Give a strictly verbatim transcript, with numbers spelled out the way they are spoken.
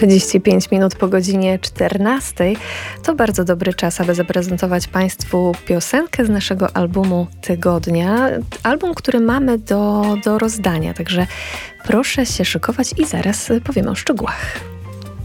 trzydzieści pięć minut po godzinie czternastej. To bardzo dobry czas, aby zaprezentować Państwu piosenkę z naszego albumu tygodnia. Album, który mamy do, do rozdania, także proszę się szykować i zaraz powiemy o szczegółach.